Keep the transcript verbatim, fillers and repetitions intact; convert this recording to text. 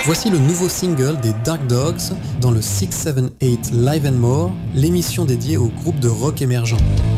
Voici le nouveau single des Dark Dogs dans le six seven eight Live and More, l'émission dédiée au groupe de rock émergent.